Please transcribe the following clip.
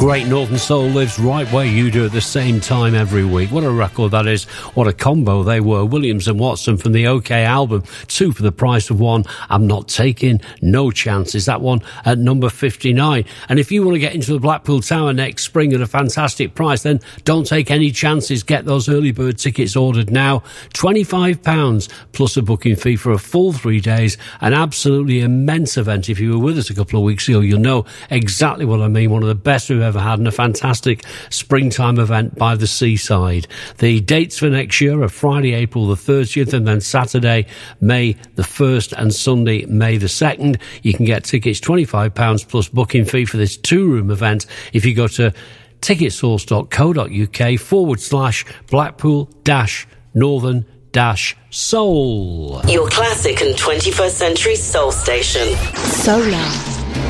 Great Northern Soul lives right where you do at the same time every week. What a record that is. What a combo they were. Williams and Watson from the OK album. 2 for the price of 1. I'm not taking no chances. That one at number 59. And if you want to get into the Blackpool Tower next spring at a fantastic price, then don't take any chances. Get those early bird tickets ordered now. £25 plus a booking fee for a full 3 days. An absolutely immense event. If you were with us a couple of weeks ago, you'll know exactly what I mean. One of the best we've ever had, and a fantastic springtime event by the seaside. The dates for next year are Friday, April the 30th, and then Saturday, May the 1st, and Sunday, May the 2nd. You can get tickets £25 plus booking fee for this 2-room event if you go to ticketsource.co.uk/Blackpool-Northern-Soul. Your classic and 21st century soul station. Solar.